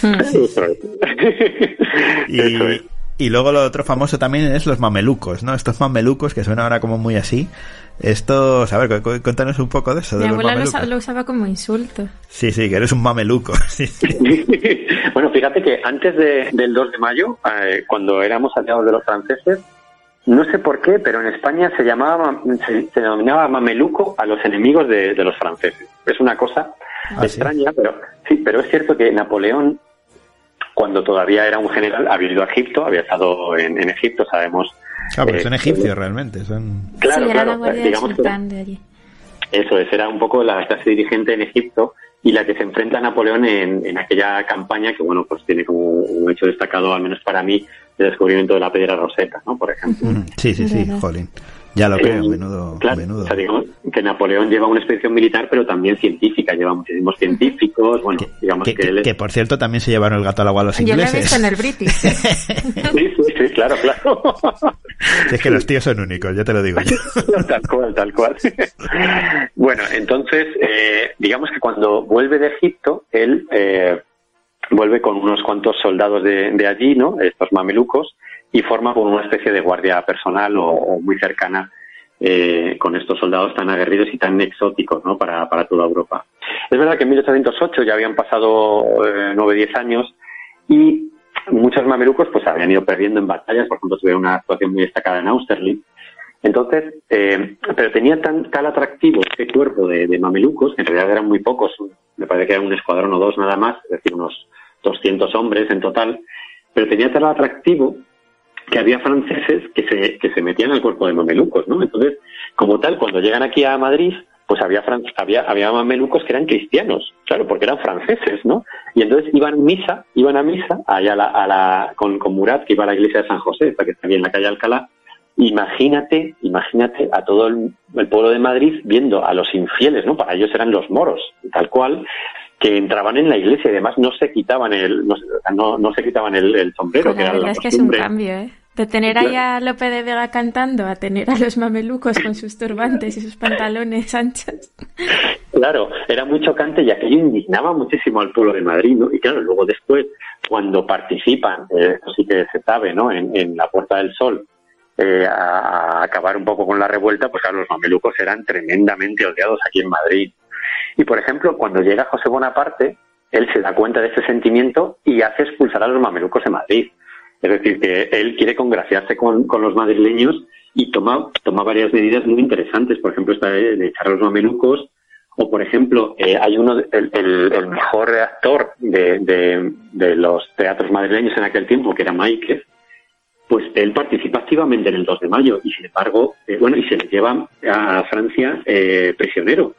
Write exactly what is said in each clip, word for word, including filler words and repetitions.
Eso es. y, Eso es. Y luego lo otro famoso también es los mamelucos, ¿no? Estos mamelucos que suenan ahora como muy así. Estos, a ver, cuéntanos un poco de eso. Mi de abuela los lo, lo usaba como insulto. Sí, sí, que eres un mameluco. Sí, sí. Bueno, fíjate que antes de, del dos de mayo, eh, cuando éramos aliados de los franceses, no sé por qué, pero en España se llamaba, se, se denominaba mameluco a los enemigos de, de los franceses. Es una cosa ah, extraña, ¿sí? pero sí, pero es cierto que Napoleón, cuando todavía era un general, había ido a Egipto, había estado en, en Egipto, sabemos. Ah, porque eh, son egipcios realmente. Son... Claro, sí, era claro, la guardia del sultán de allí. Eso es, era un poco la clase dirigente en Egipto y la que se enfrenta a Napoleón en, en aquella campaña que, bueno, pues tiene como un hecho destacado, al menos para mí, el descubrimiento de la piedra Rosetta, ¿no? Por ejemplo. Sí, sí, sí, jolín. Ya lo creo, eh, menudo, claro, menudo. O sea, digamos que Napoleón lleva una expedición militar, pero también científica, lleva muchísimos científicos, bueno, que, digamos que, que, que, él es... que, por cierto, también se llevaron el gato al agua a los Yo ingleses. lo he visto en el British. sí, sí, sí, claro, claro. Si es que los tíos son únicos, ya te lo digo yo. Tal cual, tal cual. Bueno, entonces, eh, digamos que cuando vuelve de Egipto, él eh, vuelve con unos cuantos soldados de, de allí, ¿no? Estos mamelucos, y forma como una especie de guardia personal o, o muy cercana eh, con estos soldados tan aguerridos y tan exóticos, ¿no? Para, para toda Europa. Es verdad que en mil ochocientos ocho ya habían pasado eh, nueve, diez años y muchos mamelucos pues habían ido perdiendo en batallas, por ejemplo, tuvieron una actuación muy destacada en Austerlitz. Entonces, eh, pero tenía tan tal atractivo este cuerpo de, de mamelucos, que en realidad eran muy pocos, me parece que era un escuadrón o dos nada más, es decir, unos doscientos hombres en total, pero tenía tal atractivo que había franceses que se que se metían al cuerpo de mamelucos, ¿no? Entonces, como tal, cuando llegan aquí a Madrid, pues había había había mamelucos que eran cristianos, claro, porque eran franceses, ¿no? Y entonces iban a misa, iban a misa allá a la, a la con, con Murat, que iba a la iglesia de San José, esta que está aquí en la calle Alcalá. Imagínate, imagínate a todo el, el pueblo de Madrid viendo a los infieles, ¿no? Para ellos eran los moros, tal cual, que entraban en la iglesia y además no se quitaban el no, no, no se quitaban el, el sombrero. Pues que la era verdad la es que es un costumbre. cambio, ¿eh? De tener ahí a Lope de Vega cantando a tener a los mamelucos con sus turbantes y sus pantalones anchos. Claro, era muy chocante y aquello indignaba muchísimo al pueblo de Madrid, ¿no? Y claro, luego después, cuando participan, eh, eso sí que se sabe, ¿no? En, en la Puerta del Sol, eh, a, a acabar un poco con la revuelta, pues claro, los mamelucos eran tremendamente odiados aquí en Madrid. Y por ejemplo, cuando llega José Bonaparte, él se da cuenta de este sentimiento y hace expulsar a los mamelucos de Madrid. Es decir, que él quiere congraciarse con, con los madrileños y toma, toma varias medidas muy interesantes. Por ejemplo, esta de, de echar a los mamelucos. O, por ejemplo, eh, hay uno, el, el, el mejor actor de, de, de los teatros madrileños en aquel tiempo, que era Máiquez, pues él participa activamente en el dos de mayo y, sin embargo, eh, bueno, y se le lleva a Francia eh, prisionero.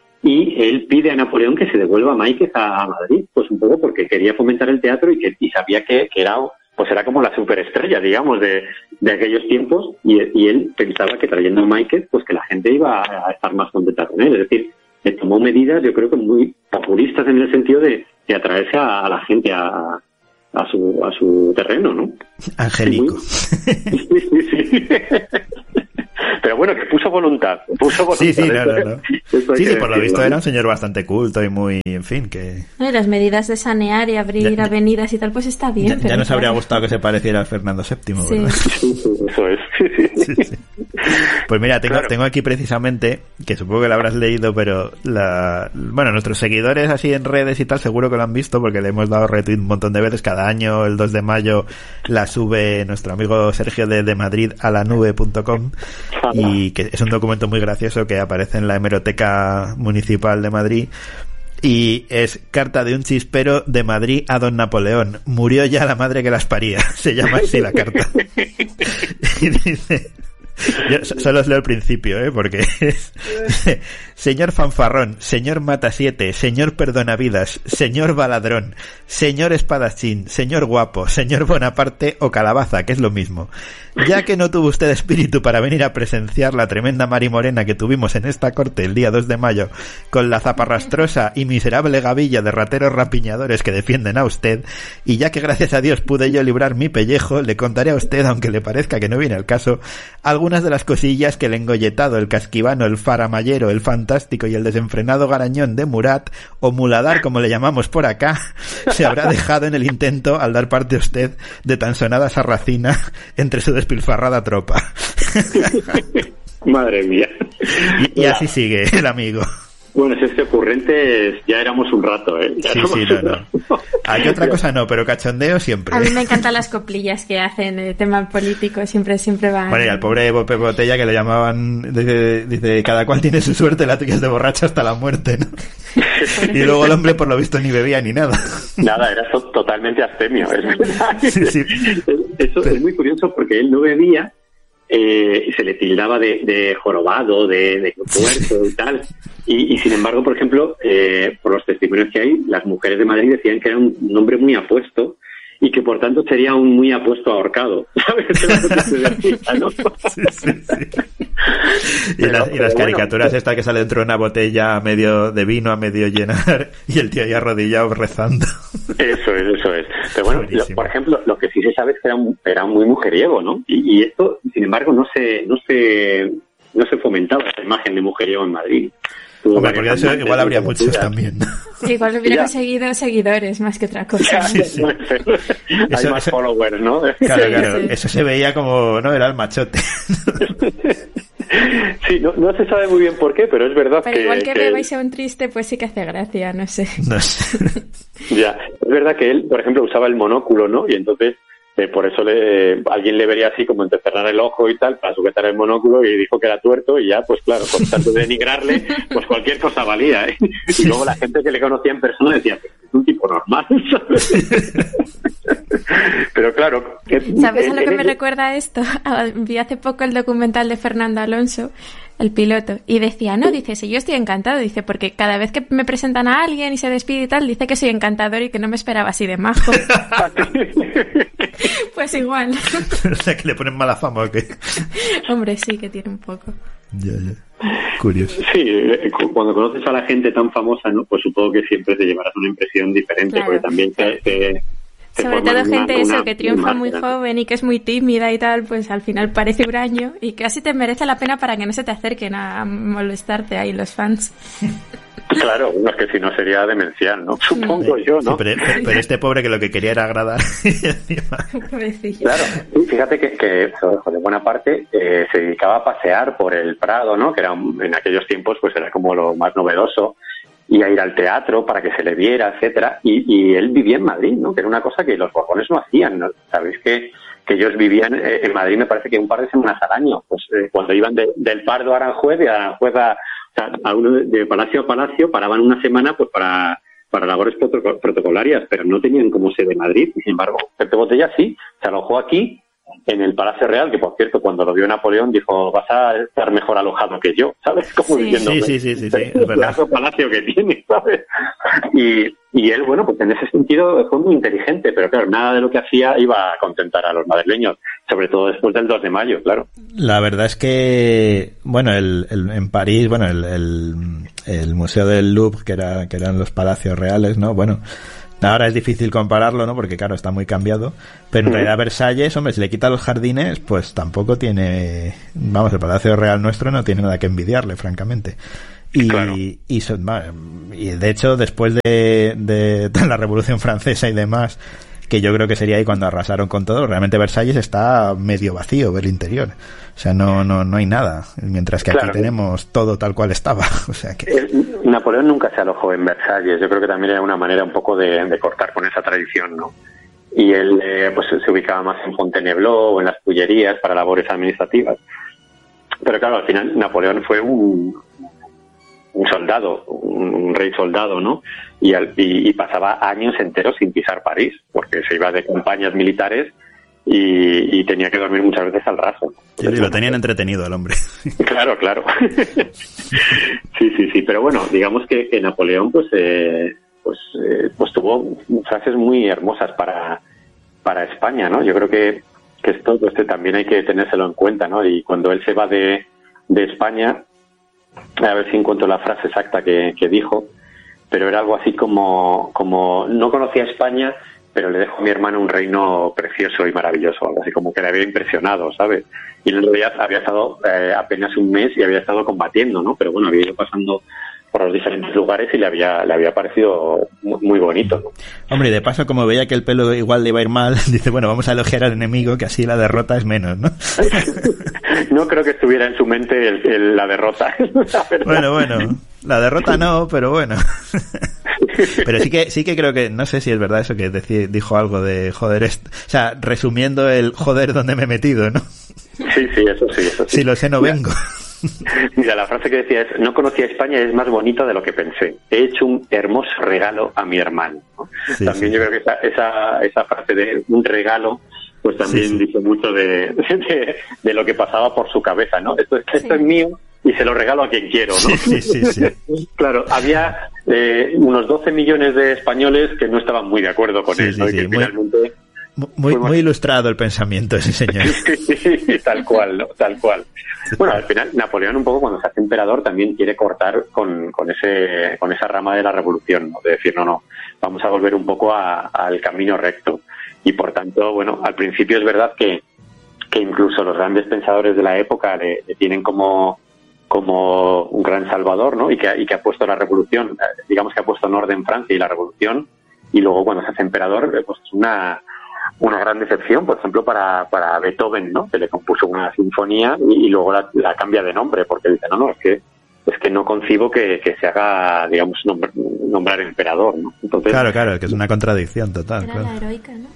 Y él pide a Napoleón que se devuelva a Máiquez a, a Madrid, pues un poco porque quería fomentar el teatro y que y sabía que, que era... pues era como la superestrella, digamos, de, de aquellos tiempos, y, y él pensaba que trayendo a Máiquez, pues que la gente iba a, a estar más contenta con él. Es decir, que tomó medidas, yo creo que muy populistas en el sentido de, de atraerse a, a la gente a, a su a su terreno, ¿no? Angélico. Muy... sí, sí, sí. Pero bueno, que puso voluntad. Puso voluntad. Sí, sí, no, no, no. Sí, sí, por lo visto ¿no? era un señor bastante culto y muy, en fin, que... No, y las medidas de sanear y abrir ya, avenidas y tal, pues está bien. Ya, pero ya nos claro. habría gustado que se pareciera a Fernando séptimo, Sí. ¿verdad? Eso es. Sí, sí. Sí, sí. Pues mira, tengo, Claro. tengo aquí precisamente, que supongo que lo habrás leído, pero la, bueno, nuestros seguidores así en redes y tal seguro que lo han visto porque le hemos dado retweet un montón de veces. Cada año, el dos de mayo, la sube nuestro amigo Sergio de, de Madrid a la nube punto com, y que es un documento muy gracioso que aparece en la hemeroteca municipal de Madrid. Y es carta de un chispero de Madrid a don Napoleón. Murió ya la madre que las paría. Se llama así la carta. Y dice... Yo solo os leo el principio, ¿eh? Porque es... Señor fanfarrón, señor matasiete, señor perdonavidas, señor baladrón, señor espadachín, señor guapo, señor Bonaparte o calabaza, que es lo mismo. Ya que no tuvo usted espíritu para venir a presenciar la tremenda marimorena que tuvimos en esta corte el día dos de mayo, con la zaparrastrosa y miserable gavilla de rateros rapiñadores que defienden a usted, y ya que gracias a Dios pude yo librar mi pellejo, le contaré a usted, aunque le parezca que no viene al caso, algunas de las cosillas que el engolletado, el casquivano, el faramallero, el fantástico y el desenfrenado garañón de Murat, o muladar como le llamamos por acá, se habrá dejado en el intento al dar parte a usted de tan sonada sarracina entre su despilfarrada tropa. Madre mía. Y, y así sigue el amigo. Bueno, si es que ocurrentes ya éramos un rato, ¿eh? Ya sí, sí, no, no. Hay otra cosa no, pero cachondeo siempre. A mí me encantan las coplillas que hacen de tema político, siempre siempre van... Bueno, y al pobre Pepe Botella que le llamaban, dice, dice, cada cual tiene su suerte, la tuya es de borracha hasta la muerte, ¿no? Y luego el hombre por lo visto ni bebía ni nada. Nada, era to- totalmente abstemio, es verdad. Sí, sí. Eso es muy curioso porque él no bebía, eh, se le tildaba de, de jorobado, de, de puerto y tal. Y, y sin embargo, por ejemplo, eh, por los testimonios que hay, las mujeres de Madrid decían que era un, un hombre muy apuesto y que por tanto sería un muy apuesto ahorcado, ¿sabes? ¿No? Sí, sí, sí. Y, pero, las, y las caricaturas bueno, estas que sale dentro de una botella a medio de vino a medio llenar y el tío ahí arrodillado rezando. Eso es, eso es. Pero bueno, lo, por ejemplo, lo que sí se sabe es que era, un, era muy mujeriego, ¿no? Y, y esto, sin embargo, no se, no se, no se fomentaba esa imagen de mujeriego en Madrid. Hombre, porque eso igual habría muchos también. Igual hubiera conseguido seguidores más que otra cosa. Sí, sí. Hay eso, más followers, ¿no? Claro, sí, claro. Sí. Eso se veía como, ¿no? Era el machote. Sí, no, no se sabe muy bien por qué, pero es verdad pero que... igual que, que beba y sea un triste, pues sí que hace gracia, no sé. No sé. Ya, es verdad que él, por ejemplo, usaba el monóculo, ¿no? Y entonces... Eh, por eso le, alguien le vería así como entrecerrar el ojo y tal para sujetar el monóculo y dijo que era tuerto y ya, pues claro, por tanto de denigrarle, pues cualquier cosa valía, ¿eh? Y luego la gente que le conocía en persona decía, pues es un tipo normal, ¿sabes? Pero claro... Que, ¿Sabes a lo que en, me en... recuerda esto? Vi hace poco el documental de Fernando Alonso, el piloto, y decía, no, dice, si yo estoy encantado, dice, porque cada vez que me presentan a alguien y se despide y tal, dice que soy encantador y que no me esperaba así de majo. Pues igual. O sea, que le ponen mala fama o qué. Hombre, sí, que tiene un poco. Ya, ya. Curioso. Sí, cuando conoces a la gente tan famosa, ¿no? Pues supongo que siempre te llevarás una impresión diferente, claro, porque también te... te sobre todo gente una, eso una, que triunfa muy joven y que es muy tímida y tal, pues al final parece huraño y casi te merece la pena para que no se te acerquen a molestarte ahí los fans. Claro, no es que si no sería demencial, ¿no? Supongo sí. yo, ¿no? Sí, pero, pero este pobre que lo que quería era agradar. Claro, fíjate que, que de buena parte eh, se dedicaba a pasear por el Prado, ¿no? Que era en aquellos tiempos pues era como lo más novedoso, y a ir al teatro para que se le viera, etcétera, y, y él vivía en Madrid, ¿no? Que era una cosa que los borbones no hacían, ¿no? Sabéis que, que ellos vivían eh, en Madrid, me parece que un par de semanas al año, pues eh, cuando iban de, del Pardo a Aranjuez, de Aranjuez a, a uno de, de palacio a palacio, paraban una semana pues para, para labores protoco- protocolarias, pero no tenían como sede Madrid, y sin embargo, Pepe Botella sí, se alojó aquí, en el Palacio Real, que por cierto, cuando lo vio Napoleón, dijo, vas a estar mejor alojado que yo, ¿sabes? Como sí. diciendo, sí, sí, sí, sí, sí, es verdad. El palacio que tiene, ¿sabes? Y, y él, bueno, pues en ese sentido fue muy inteligente, pero claro, nada de lo que hacía iba a contentar a los madrileños, sobre todo después del dos de mayo, claro. La verdad es que, bueno, el, el, en París, bueno, el, el, el Museo del Louvre, que era que eran los palacios reales, ¿no? Bueno, ahora es difícil compararlo, ¿no? Porque, claro, está muy cambiado. Pero en uh-huh. realidad Versalles, hombre, si le quita los jardines, pues tampoco tiene... Vamos, el Palacio Real nuestro no tiene nada que envidiarle, francamente. Y, claro. y, y de hecho, después de, de la Revolución Francesa y demás, que yo creo que sería ahí cuando arrasaron con todo, realmente Versalles está medio vacío el interior. O sea, no no no hay nada, mientras que claro. Aquí tenemos todo tal cual estaba. O sea que Napoleón nunca se alojó en Versalles. Yo creo que también era una manera un poco de, de cortar con esa tradición, ¿no? Y él eh, pues se ubicaba más en Fontainebleau o en las Tullerías para labores administrativas. Pero claro, al final Napoleón fue un un soldado, un, un rey soldado, ¿no? Y, al, y, y pasaba años enteros sin pisar París, porque se iba de campañas militares y, y tenía que dormir muchas veces al raso. Sí, sí, lo tenían entretenido al hombre. Claro, claro. Sí, sí, sí. Pero bueno, digamos que, que Napoleón, pues, eh, pues, eh, pues tuvo frases muy hermosas para, para España, ¿no? Yo creo que, que esto pues, también hay que tenérselo en cuenta, ¿no? Y cuando él se va de, de España, a ver si encuentro la frase exacta que, que dijo, pero era algo así como, como no conocía España, pero le dejo a mi hermano un reino precioso y maravilloso, algo así como que le había impresionado, ¿sabes? Y en realidad había estado eh, apenas un mes y había estado combatiendo, ¿no? Pero bueno, había ido pasando por los diferentes lugares y le había le había parecido muy, muy bonito, ¿no? Hombre, y de paso, como veía que el pelo igual le iba a ir mal, dice, bueno, vamos a elogiar al enemigo, que así la derrota es menos, ¿no? No creo que estuviera en su mente el, el, la derrota. La bueno, bueno, la derrota no, pero bueno. Pero sí que sí que creo que, no sé si es verdad eso que decí, dijo algo de joder, est- o sea, resumiendo el joder donde me he metido, ¿no? Sí, sí, eso sí, eso sí. Si lo sé, no vengo. Mira, la frase que decía es, no conocía España, es más bonita de lo que pensé. He hecho un hermoso regalo a mi hermano, ¿no? Sí, también sí, yo creo que esa, esa, esa frase de un regalo, pues también sí, sí. dice mucho de, de, de lo que pasaba por su cabeza, ¿no? Esto, esto sí. es mío y se lo regalo a quien quiero, ¿no? Sí, sí, sí, sí. Claro, había eh, unos doce millones de españoles que no estaban muy de acuerdo con sí, él, sí, ¿no? Sí, y que muy... finalmente... Muy, muy ilustrado el pensamiento ese señor. Sí, tal cual, ¿no? Tal cual. Bueno, al final Napoleón un poco cuando se hace emperador también quiere cortar con, con ese con esa rama de la revolución, ¿no? De decir, no, no, vamos a volver un poco a, al camino recto. Y por tanto, bueno, al principio es verdad que, que incluso los grandes pensadores de la época le, le tienen como como un gran salvador, ¿no? Y que, y que ha puesto la revolución, digamos que ha puesto en orden Francia y la revolución, y luego cuando se hace emperador, pues es una... una gran decepción, por ejemplo, para, para Beethoven, ¿no? Que le compuso una sinfonía y, y luego la, la cambia de nombre, porque dice, no, no, es que es que no concibo que, que se haga, digamos, nombr, nombrar emperador, ¿no? Entonces, claro, claro, que es una contradicción total. Era claro. la heroica, ¿no?